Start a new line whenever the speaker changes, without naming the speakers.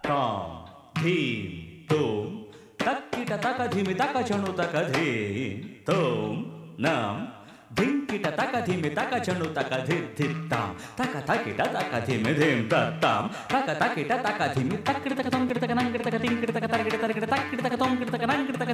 తాం ధీం తోం తక్కిట తక ధిమి తక చణు తక ధీం తోం నాం ధింకిట తక ధిమి తక చణు తక ధిత్తాం తక తకిట తక ధిమి ధిం తత్తాం తక తకిట తక ధిమి తక్కిట తక తొంకిట తక నంకిట తక తింకిట తక తరకిట తరకిట తక్కిట తక తొంకిట తక నంకిట తక